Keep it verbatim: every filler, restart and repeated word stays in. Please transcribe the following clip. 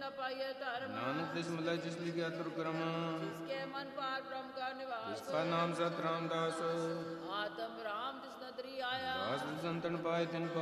पाइये धर्म। नानक तिस मिलै जिस लिखिया तुरक्रम। जिसके मन पार ब्रह्म का निवास। जिसका नाम सत रामदास। आत्म राम तिस नदरी आया। दास संतन पाए तिन